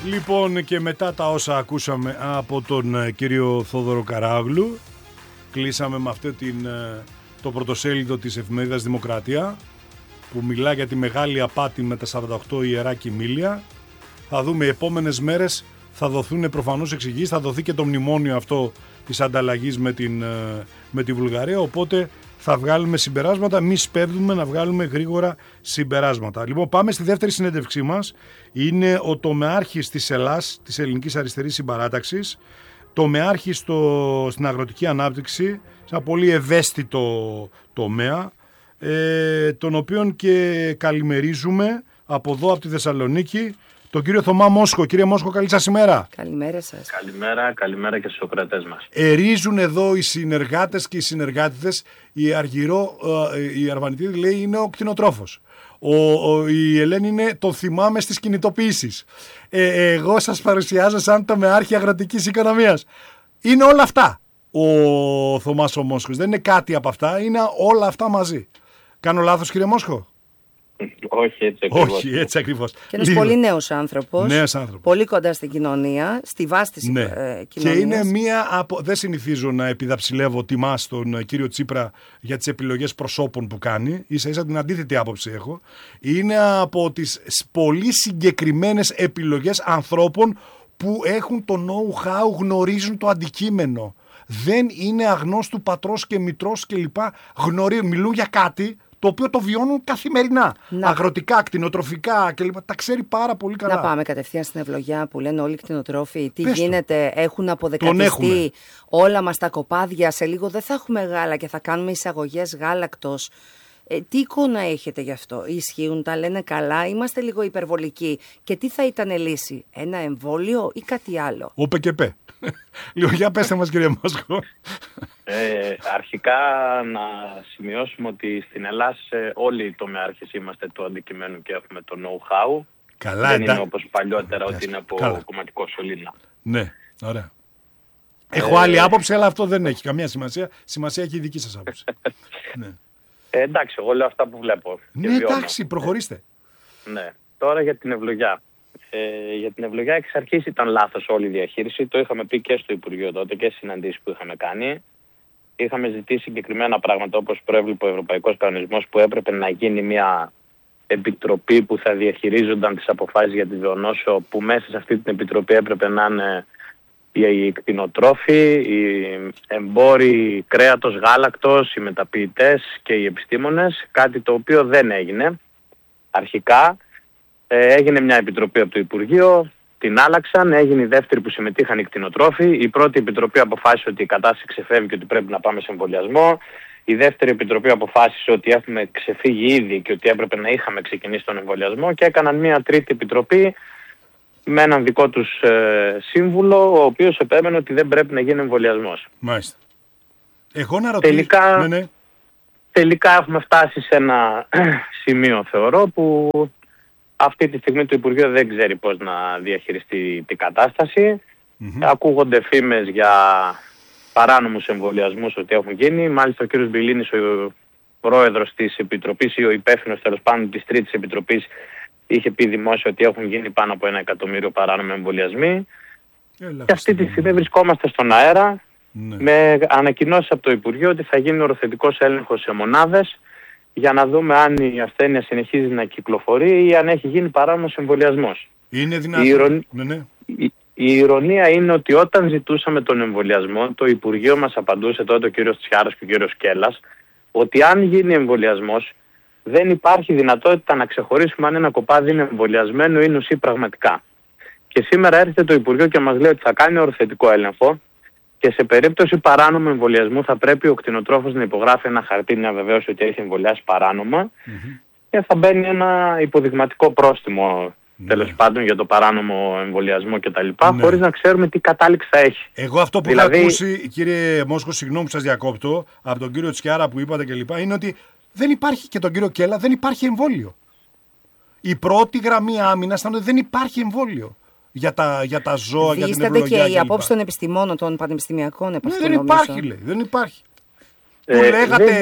Λοιπόν, και μετά τα όσα ακούσαμε από τον κύριο Θόδωρο Καράγλου, κλείσαμε με αυτό το πρωτοσέλιδο της εφημερίδας Δημοκρατία, που μιλά για τη μεγάλη απάτη με τα 48 ιερά κοιμήλια. Θα δούμε οι επόμενες μέρες, θα δοθούν προφανώς εξηγήσεις, θα δοθεί και το μνημόνιο αυτό της ανταλλαγής με τη Βουλγαρία, οπότε θα βγάλουμε συμπεράσματα, μη σπέβδουμε να βγάλουμε γρήγορα συμπεράσματα. Λοιπόν, πάμε στη δεύτερη συνέντευξή μας. Είναι ο τομεάρχης της ΕΛΑΣ, της Ελληνικής Αριστερής Συμπαράταξης, τομεάρχης στην αγροτική ανάπτυξη, σε ένα πολύ ευαίσθητο τομέα, τον οποίον και καλημερίζουμε από εδώ, από τη Θεσσαλονίκη, τον κύριο Θωμά Μόσχο. Κύριε Μόσχο, καλή σας ημέρα. Καλημέρα σας. Καλημέρα και στους ακροατές μας. Ερίζουν εδώ οι συνεργάτες και οι συνεργάτητες. Η Αρβανιτίδη λέει είναι ο κτηνοτρόφος. Η Ελένη είναι το θυμάμαι στις κινητοποιήσεις. Εγώ σας παρουσιάζω σαν τομεάρχη αγροτικής οικονομίας. Είναι όλα αυτά ο Θωμάς ο Μόσχος. Δεν είναι κάτι από αυτά, είναι όλα αυτά μαζί. Κάνω λάθος, κύριε Μόσχο? Όχι, έτσι ακριβώς. Και ένας πολύ νέος άνθρωπος, άνθρωπος, πολύ κοντά στην κοινωνία, στη βάση της κοινωνίας. Και είναι μία από... Δεν συνηθίζω να επιδαψιλεύω τιμά στον κύριο Τσίπρα για τις επιλογές προσώπων που κάνει. Ίσα-ίσα την αντίθετη άποψη έχω. Είναι από τις πολύ συγκεκριμένες επιλογές ανθρώπων που έχουν το know-how, γνωρίζουν το αντικείμενο. Δεν είναι αγνώστου πατρός και μητρός κλπ. Μιλούν για κάτι το οποίο το βιώνουν καθημερινά. Αγροτικά, κτηνοτροφικά κλπ. Τα ξέρει πάρα πολύ καλά. Να πάμε κατευθείαν στην ευλογιά που λένε όλοι οι κτηνοτρόφοι. Τι γίνεται, έχουν αποδεκατιστεί όλα μας τα κοπάδια. Σε λίγο δεν θα έχουμε γάλα και θα κάνουμε εισαγωγές γάλακτος. Τι εικόνα έχετε γι' αυτό? Ισχύουν, τα λένε καλά, είμαστε λίγο υπερβολικοί? Και τι θα ήταν λύση, ένα εμβόλιο ή κάτι άλλο? Όπε και πέ. Λίγο για πέστε μας, κύριε Μόσχο. Αρχικά να σημειώσουμε ότι στην Ελλάδα όλοι οι τομεάρχες είμαστε του αντικειμένου και έχουμε το know-how. Καλά, δεν είναι όπως παλιότερα ότι είναι από κομματικό σωλήνα. Ναι, ωραία. Έχω άλλη άποψη, αλλά αυτό δεν έχει καμία σημασία. Σημασία έχει η δική σας άποψη. Ναι. Εντάξει, εγώ λέω αυτά που βλέπω. Ναι, εντάξει, προχωρήστε. Ναι, τώρα για την ευλογιά. Για την ευλογιά εξ αρχής ήταν λάθος όλη η διαχείριση. Το είχαμε πει και στο Υπουργείο τότε και στις συναντήσεις που είχαμε κάνει. Είχαμε ζητήσει συγκεκριμένα πράγματα όπως προέβλεπε ο Ευρωπαϊκός Κανονισμός, που έπρεπε να γίνει μια επιτροπή που θα διαχειρίζονταν τις αποφάσεις για τη βιονόσο, που μέσα σε αυτή την επιτροπή έπρεπε να είναι οι κτηνοτρόφοι, οι εμπόροι κρέατος, γάλακτος, οι μεταποιητές και οι επιστήμονες, κάτι το οποίο δεν έγινε. Αρχικά έγινε μια επιτροπή από το Υπουργείο, την άλλαξαν, έγινε η δεύτερη που συμμετείχαν οι κτηνοτρόφοι. Η πρώτη επιτροπή αποφάσισε ότι η κατάσταση ξεφεύγει και ότι πρέπει να πάμε σε εμβολιασμό. Η δεύτερη επιτροπή αποφάσισε ότι έχουμε ξεφύγει ήδη και ότι έπρεπε να είχαμε ξεκινήσει τον εμβολιασμό, και έκαναν μια τρίτη επιτροπή με έναν δικό τους σύμβουλο, ο οποίος επέμενε ότι δεν πρέπει να γίνει εμβολιασμός. Μάλιστα. Εγώ να ρωτήσω... Τελικά έχουμε φτάσει σε ένα σημείο, θεωρώ, που αυτή τη στιγμή το Υπουργείο δεν ξέρει πώς να διαχειριστεί την κατάσταση. Ακούγονται φήμες για παράνομους εμβολιασμούς ότι έχουν γίνει. Μάλιστα ο κ. Μπιλίνης, ο πρόεδρος της Επιτροπής ή ο υπεύθυνος τέλος πάντων της Τρίτης Επιτροπής, είχε πει δημόσια ότι έχουν γίνει πάνω από 1 εκατομμύριο παράνομοι εμβολιασμοί. Και αυτή τη στιγμή βρισκόμαστε στον αέρα με ανακοινώσεις από το Υπουργείο ότι θα γίνει οροθετικός έλεγχος σε μονάδες για να δούμε αν η ασθένεια συνεχίζει να κυκλοφορεί ή αν έχει γίνει παράνομος εμβολιασμός. Είναι δυνατόν. Η ηρωνία είναι ότι όταν ζητούσαμε τον εμβολιασμό, το Υπουργείο μας απαντούσε, τότε ο κύριος Τσιάρας και ο κύριος Κέλλας, ότι αν γίνει εμβολιασμός δεν υπάρχει δυνατότητα να ξεχωρίσουμε αν ένα κοπάδι είναι εμβολιασμένο ή νοσεί πραγματικά. Και σήμερα έρχεται το Υπουργείο και μας λέει ότι θα κάνει οροθετικό έλεγχο και σε περίπτωση παράνομου εμβολιασμού θα πρέπει ο κτηνοτρόφος να υπογράφει ένα χαρτί, μια βεβαίωση ότι έχει εμβολιάσει παράνομα, και θα μπαίνει ένα υποδειγματικό πρόστιμο τέλος πάντων για το παράνομο εμβολιασμό κτλ. Χωρίς να ξέρουμε τι κατάληξη θα έχει. Εγώ αυτό που έχω ακούσει, κύριε Μόσχο, συγγνώμη που σας διακόπτω, από τον κύριο Τσιάρα που είπατε κλπ., είναι ότι δεν υπάρχει, και τον κύριο Κέλλα, δεν υπάρχει εμβόλιο. Η πρώτη γραμμή άμυνας ήταν ότι δεν υπάρχει εμβόλιο για τα ζώα, για την ευλογιά. Και οι απόψεις των επιστημόνων, των πανεπιστημιακών επιστημόνων. Δεν υπάρχει, λέει. Δεν υπάρχει. Που λέγατε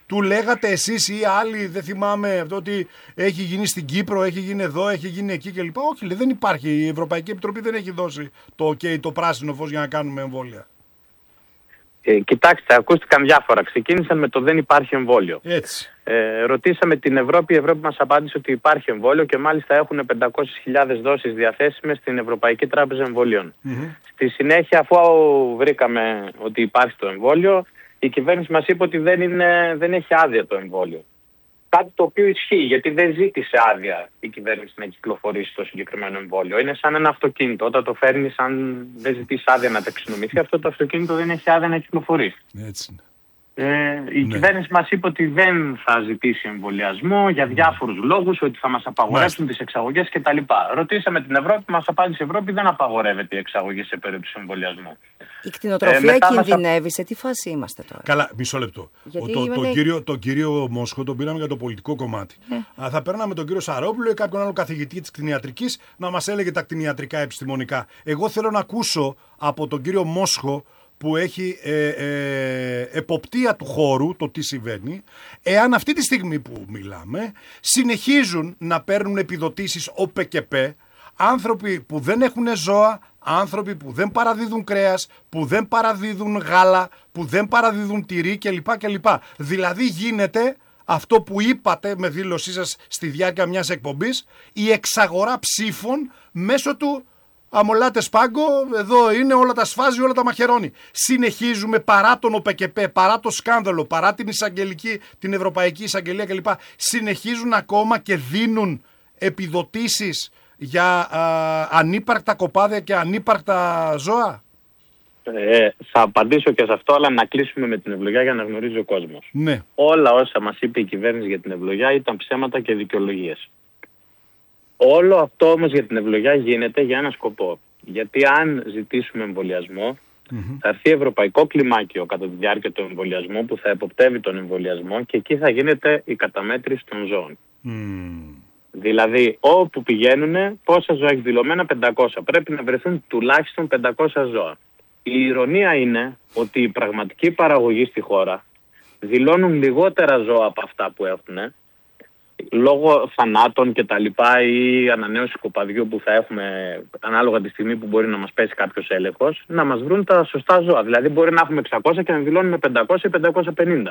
του λέγατε εσείς ή άλλοι, δεν θυμάμαι αυτό, ότι έχει γίνει στην Κύπρο, έχει γίνει εδώ, έχει γίνει εκεί κλπ? Όχι, λέει, δεν υπάρχει. Η Ευρωπαϊκή Επιτροπή δεν έχει δώσει το OK, το πράσινο φως για να κάνουμε εμβόλια. Κοιτάξτε, ακούστηκαν διάφορα. Ξεκίνησαν με το δεν υπάρχει εμβόλιο. Έτσι. Ρωτήσαμε την Ευρώπη, η Ευρώπη μας απάντησε ότι υπάρχει εμβόλιο και μάλιστα έχουν 500.000 δόσεις διαθέσιμες στην Ευρωπαϊκή Τράπεζα Εμβολίων. Στη συνέχεια, αφού βρήκαμε ότι υπάρχει το εμβόλιο, η κυβέρνηση μας είπε ότι δεν έχει άδεια το εμβόλιο. Κάτι το οποίο ισχύει, γιατί δεν ζήτησε άδεια η κυβέρνηση να κυκλοφορήσει το συγκεκριμένο εμβόλιο. Είναι σαν ένα αυτοκίνητο. Όταν το φέρνεις, αν δεν ζητήσει άδεια να ταξινομηθεί, αυτό το αυτοκίνητο δεν έχει άδεια να κυκλοφορήσει. Έτσι. Η κυβέρνηση μας είπε ότι δεν θα ζητήσει εμβολιασμό για διάφορους λόγους, ότι θα μας απαγορεύσουν τις εξαγωγές κτλ. Ρωτήσαμε την Ευρώπη, μας απάντησε η Ευρώπη, δεν απαγορεύεται η εξαγωγή σε περίπτωση εμβολιασμού. Η κτηνοτροφία κινδυνεύει. Σε τι φάση είμαστε τώρα? Καλά, μισό λεπτό. Τον κύριο Μόσχο τον πήραμε για το πολιτικό κομμάτι. Θα παίρναμε τον κύριο Σαρόπουλο ή κάποιον άλλο καθηγητή της κτηνιατρικής να μας έλεγε τα κτηνιατρικά επιστημονικά. Εγώ θέλω να ακούσω από τον κύριο Μόσχο, που έχει εποπτεία του χώρου, το τι συμβαίνει, εάν αυτή τη στιγμή που μιλάμε συνεχίζουν να παίρνουν επιδοτήσεις ΟΠΕΚΕΠΕ άνθρωποι που δεν έχουν ζώα, άνθρωποι που δεν παραδίδουν κρέας, που δεν παραδίδουν γάλα, που δεν παραδίδουν τυρί κλπ. Δηλαδή γίνεται αυτό που είπατε με δήλωσή σας στη διάρκεια μιας εκπομπής, η εξαγορά ψήφων μέσω του αμολάτε σπάγκο, εδώ είναι, όλα τα σφάζει, όλα τα μαχαιρώνει. Συνεχίζουμε παρά τον ΟΠΕΚΕΠΕ, παρά το σκάνδαλο, παρά την εισαγγελική, την Ευρωπαϊκή Εισαγγελία κλπ. Συνεχίζουν ακόμα και δίνουν επιδοτήσεις για ανύπαρκτα κοπάδια και ανύπαρκτα ζώα. Θα απαντήσω και σε αυτό, αλλά να κλείσουμε με την ευλογιά για να γνωρίζει ο κόσμος. Ναι. Όλα όσα μας είπε η κυβέρνηση για την ευλογιά ήταν ψέματα και δικαιολογίες. Όλο αυτό όμως για την ευλογιά γίνεται για ένα σκοπό. Γιατί αν ζητήσουμε εμβολιασμό, θα έρθει ευρωπαϊκό κλιμάκιο κατά τη διάρκεια του εμβολιασμού που θα εποπτεύει τον εμβολιασμό και εκεί θα γίνεται η καταμέτρηση των ζώων. Δηλαδή, όπου πηγαίνουν, πόσα ζώα έχει δηλωμένα? 500. Πρέπει να βρεθούν τουλάχιστον 500 ζώα. Η ηρωνία είναι ότι η πραγματική παραγωγή στη χώρα δηλώνουν λιγότερα ζώα από αυτά που έχουν, λόγω θανάτων και τα λοιπά ή ανανέωση κοπαδιού που θα έχουμε ανάλογα τη στιγμή που μπορεί να μας πέσει κάποιος έλεγχος, να μας βρουν τα σωστά ζώα. Δηλαδή μπορεί να έχουμε 600 και να δηλώνουμε 500 ή 550.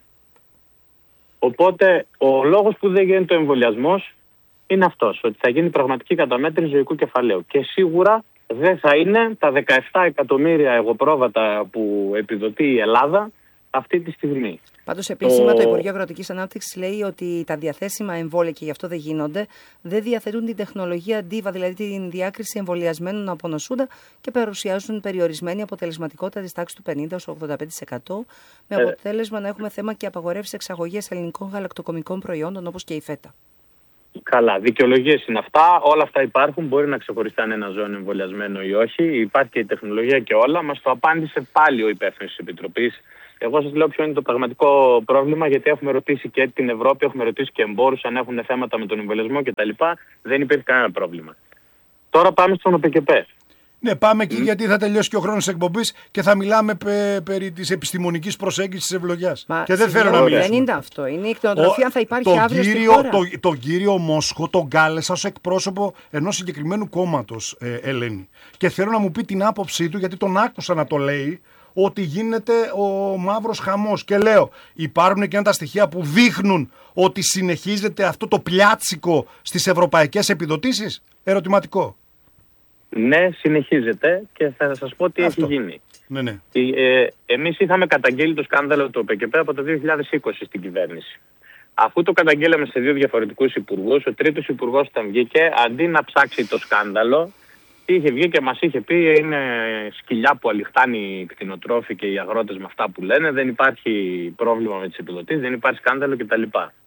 Οπότε ο λόγος που δεν γίνεται ο εμβολιασμός είναι αυτός, ότι θα γίνει πραγματική καταμέτρηση ζωικού κεφαλαίου. Και σίγουρα δεν θα είναι τα 17 εκατομμύρια εγωπρόβατα που επιδοτεί η Ελλάδα αυτή τη στιγμή. Πάντως επίσημα το Υπουργείο Αγροτικής Ανάπτυξης λέει ότι τα διαθέσιμα εμβόλια, και γι' αυτό δεν γίνονται, δεν διαθέτουν την τεχνολογία DIVA, δηλαδή την διάκριση εμβολιασμένων από νοσούντα, και παρουσιάζουν περιορισμένη αποτελεσματικότητα της τάξης του 50-85%, με αποτέλεσμα να έχουμε θέμα και απαγορεύσεις εξαγωγές ελληνικών γαλακτοκομικών προϊόντων όπως και η φέτα. Καλά, δικαιολογίες είναι αυτά. Όλα αυτά υπάρχουν. Μπορεί να ξεχωριστεί αν ένα ζώο είναι εμβολιασμένο ή όχι. Υπάρχει και η τεχνολογία και όλα. Μας το απάντησε πάλι ο υπεύθυνος της Επιτροπής. Εγώ σας λέω ποιο είναι το πραγματικό πρόβλημα, γιατί έχουμε ρωτήσει και την Ευρώπη, έχουμε ρωτήσει και εμπόρους αν έχουν θέματα με τον εμβολιασμό κτλ. Δεν υπήρχε κανένα πρόβλημα. Τώρα πάμε στον ΟΠΕΚΕΠΕ. Ναι, πάμε εκεί, γιατί θα τελειώσει και ο χρόνος της εκπομπής και θα μιλάμε περί της επιστημονικής προσέγγισης της ευλογιάς. Και δεν θέλω να μιλήσω. Δεν είναι αυτό. Είναι η κτηνοτροφία, θα υπάρχει αύριο στη χώρα. Τον κύριο Μόσχο τον κάλεσα ως εκπρόσωπο ενός συγκεκριμένου κόμματος, Ελένη. Και θέλω να μου πει την άποψή του, γιατί τον άκουσα να το λέει, ότι γίνεται ο μαύρος χαμός. Και λέω, υπάρχουν και τα στοιχεία που δείχνουν ότι συνεχίζεται αυτό το πλιάτσικο στις ευρωπαϊκές επιδοτήσεις? Ερωτηματικό. Ναι, συνεχίζεται και θα σας πω τι έχει γίνει. Ναι. Εμείς είχαμε καταγγείλει το σκάνδαλο του ΟΠΕΚΕΠΕ από το 2020 στην κυβέρνηση. Αφού το καταγγέλαμε σε δύο διαφορετικούς υπουργούς, ο τρίτος υπουργός όταν βγήκε, αντί να ψάξει το σκάνδαλο, είχε βγει και μας είχε πει είναι σκυλιά που αλιχτάνει οι κτηνοτρόφοι και οι αγρότες με αυτά που λένε, δεν υπάρχει πρόβλημα με τις επιδοτήσεις, δεν υπάρχει σκάνδαλο κτλ.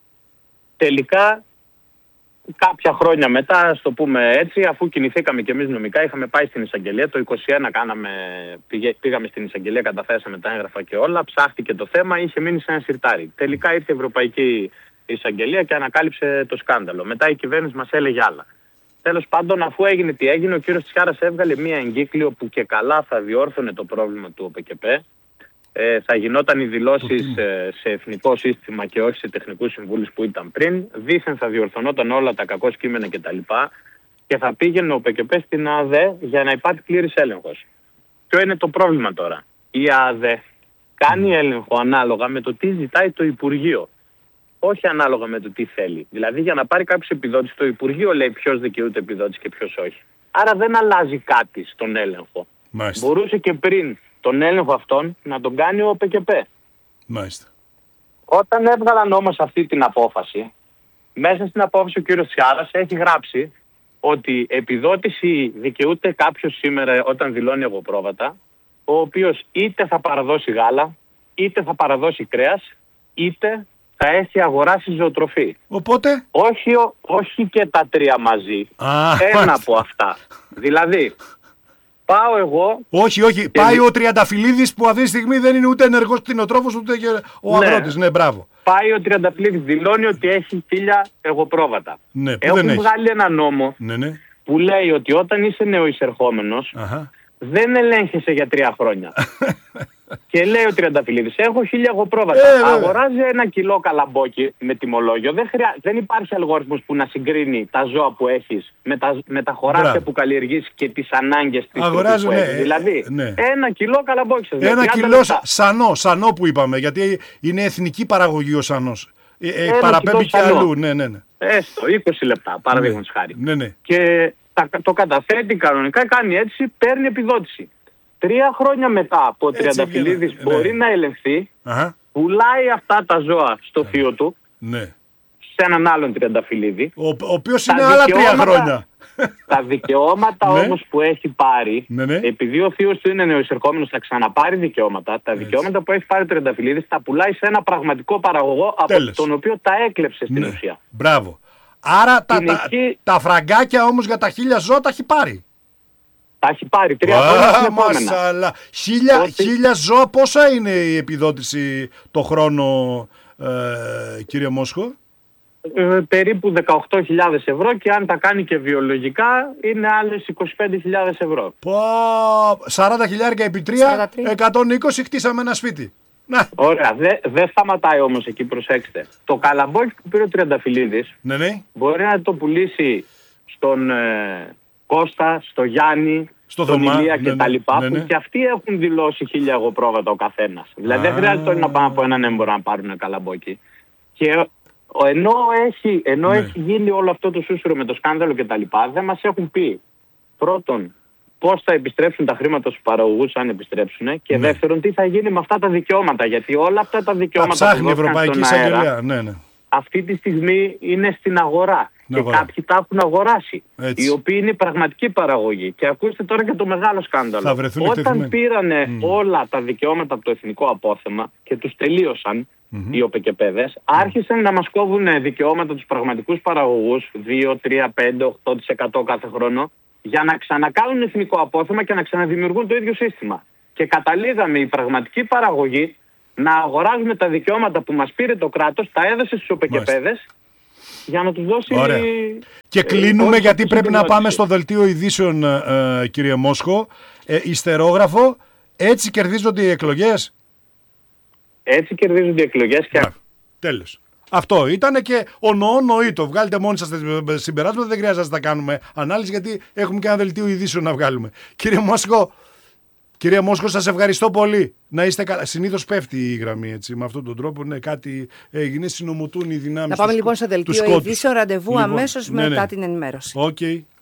Τελικά, κάποια χρόνια μετά, ας το πούμε έτσι, αφού κινηθήκαμε και εμείς νομικά, είχαμε πάει στην εισαγγελία, το 2021 πήγαμε στην εισαγγελία, καταθέσαμε τα έγγραφα και όλα, ψάχτηκε το θέμα, είχε μείνει σε ένα σιρτάρι. Τελικά ήρθε η Ευρωπαϊκή Εισαγγελία και ανακάλυψε το σκάνδαλο. Μετά η κυβέρνηση μας έλεγε άλλα. Τέλος πάντων, αφού έγινε τι έγινε, ο κύριος Τσιάρας έβγαλε μία εγκύκλιο που και καλά θα διόρθωνε το πρόβλημα του ΟΠΕΚΕΠΕ, θα γινόταν οι δηλώσεις σε εθνικό σύστημα και όχι σε τεχνικούς συμβούλους που ήταν πριν. Δήθεν θα διορθωνόταν όλα τα κακό κείμενα κτλ. Και θα πήγαινε ο ΠΚΠ στην ΑΔΕ για να υπάρχει πλήρης έλεγχος. Ποιο είναι το πρόβλημα τώρα? Η ΑΔΕ κάνει έλεγχο ανάλογα με το τι ζητάει το Υπουργείο. Όχι ανάλογα με το τι θέλει. Δηλαδή, για να πάρει κάποιος επιδότηση, το Υπουργείο λέει ποιος δικαιούται επιδότηση και ποιος όχι. Άρα δεν αλλάζει κάτι στον έλεγχο. Μάλιστα. Μπορούσε και πριν τον έλεγχο αυτόν να τον κάνει ο ΠΚΠ. Μάλιστα. Όταν έβγαλαν όμως αυτή την απόφαση, μέσα στην απόφαση ο κύριος Τσιάρας έχει γράψει ότι επιδότηση δικαιούται κάποιος σήμερα όταν δηλώνει εγωπρόβατα, ο οποίος είτε θα παραδώσει γάλα, είτε θα παραδώσει κρέας, είτε θα έχει αγοράσει ζωοτροφή. Οπότε? Όχι και τα τρία μαζί. Ένα από αυτά. Δηλαδή, πάω εγώ... Όχι. Πάει ο Τριανταφυλλίδης που αυτή τη στιγμή δεν είναι ούτε ενεργός κτηνοτρόφος ούτε και ο αγρότης. Ναι, μπράβο. Πάει ο Τριανταφυλλίδης, δηλώνει ότι έχει 1000 εγωπρόβατα. Ναι, έχουν βγάλει ένα νόμο που λέει ότι όταν είσαι νεοεισερχόμενος δεν ελέγχεσαι για 3 χρόνια. Και λέει ο Τριανταφυλλίδης, έχω 1000 εγωπρόβατα. Αγοράζει 1 κιλό καλαμπόκι με τιμολόγιο. Δεν υπάρχει αλγόριθμος που να συγκρίνει τα ζώα που έχεις με τα χωράφια που καλλιεργείς και τις ανάγκες της τροφής που έχεις. Δηλαδή, 1 κιλό καλαμπόκι. 1 κιλό σανό που είπαμε, γιατί είναι εθνική παραγωγή ο σανός. Παραπέμπει και αλλού. Ναι. Έστω, 20 λεπτά, παραδείγματος χάρη. Ναι. Και το καταθέτει κανονικά, κάνει έτσι, παίρνει επιδότηση. 3 χρόνια μετά από ο Τριανταφυλλίδης μπορεί να ελεγχθεί, πουλάει αυτά τα ζώα στο θείο του, σε έναν άλλον Τριανταφυλλίδη. Ο οποίος είναι άλλα 3 χρόνια. Τα δικαιώματα όμως που έχει πάρει, επειδή ο θείος του είναι νεοεισερχόμενος, θα ξαναπάρει δικαιώματα. Τα δικαιώματα που έχει πάρει ο Τριανταφυλλίδης τα πουλάει σε ένα πραγματικό παραγωγό από τον οποίο τα έκλεψε στην ουσία. Μπράβο. Άρα τα φραγκάκια όμως για τα 1000 ζώα τα έχει πάρει. Τα έχει πάρει 3 χρόνια συνεπόμενα. 1000 ζώα πόσα είναι η επιδότηση το χρόνο, κύριε Μόσχο? Περίπου 18.000 ευρώ και αν τα κάνει και βιολογικά είναι άλλες 25.000 ευρώ. 40.000 επί 3, 120 χτίσαμε ένα σπίτι. Ωραία, δεν σταματάει όμως εκεί, προσέξτε. Το καλαμπόκι που πήρε ο Τριανταφυλλίδης μπορεί να το πουλήσει στον Κώστα, στο Γιάννη, στον Ηλία κτλ. Που και αυτοί έχουν δηλώσει 1000 εγωπρόβατα ο καθένας. Δηλαδή δεν χρειάζεται όλοι να πάνε από έναν έμπορο να πάρουν καλαμπόκι. Και ενώ έχει γίνει όλο αυτό το σούσουρο με το σκάνδαλο κτλ., δεν μας έχουν πει πρώτον πώς θα επιστρέψουν τα χρήματα στους παραγωγούς, αν επιστρέψουν, και δεύτερον τι θα γίνει με αυτά τα δικαιώματα. Γιατί όλα αυτά τα δικαιώματα που δώθηκαν στον αέρα αυτή τη στιγμή είναι στην αγορά. Και κάποιοι τα έχουν αγοράσει. Οι οποίοι είναι πραγματική παραγωγή. Και ακούστε τώρα και το μεγάλο σκάνδαλο. Όταν πήρανε όλα τα δικαιώματα από το εθνικό απόθεμα και τους τελείωσαν οι ΟΠΚΠΕΔες, άρχισαν να μας κόβουν δικαιώματα τους πραγματικούς παραγωγούς 2, 3, 5, 8% κάθε χρόνο για να ξανακάνουν εθνικό απόθεμα και να ξαναδημιουργούν το ίδιο σύστημα. Και καταλήγαμε η πραγματική παραγωγή να αγοράζουμε τα δικαιώματα που μας πήρε το κράτος, τα έδωσε στους ΟΠΚΠΕΔες για να τους δώσει... Ωραία. Και κλείνουμε γιατί πρέπει να πάμε στο δελτίο ειδήσεων, κύριε Μόσχο. Ιστερόγραφο, έτσι κερδίζονται οι εκλογές. Έτσι κερδίζονται οι εκλογές και... Τέλος. Αυτό ήταν και νοήτο. Βγάλετε μόνοι σας τα συμπεράσματα, δεν χρειάζεται να τα κάνουμε ανάλυση γιατί έχουμε και ένα δελτίο ειδήσεων να βγάλουμε. Κύριε Μόσχο, σας ευχαριστώ πολύ. Να είστε καλά. Συνήθως πέφτει η γραμμή έτσι. Με αυτόν τον τρόπο κάτι έγινε, συνομωτούν οι δυνάμεις. Να πάμε λοιπόν στο δελτίο ειδήσεων, ραντεβού αμέσως μετά την ενημέρωση. Okay.